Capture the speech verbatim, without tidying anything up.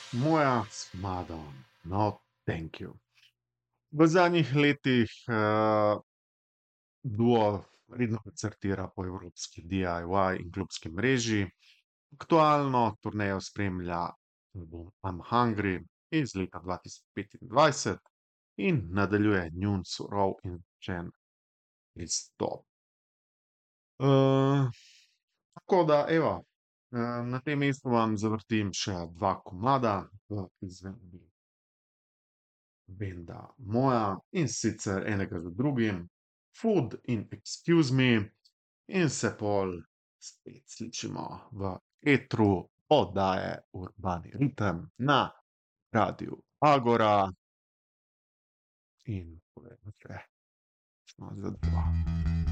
Moja s Madon, no, thank you. V zadnjih letih, eh, duo redno koncertira po evropski D I Y in klubski mreži. Aktualno turnejo spremlja album I'm Hungry iz leta dva tisoč petindvajset in nadaljuje njun surov in učen pristop. Eh, tako da, evo, eh, na tem mestu vam zavrtim še dva komada v izvedbi benda Moja, in sicer enega za drugim, Food in Excuse me, in se pol spet slišimo v etru oddaje Urbani ritem na radiu Agora in to je vse. Smo za dva.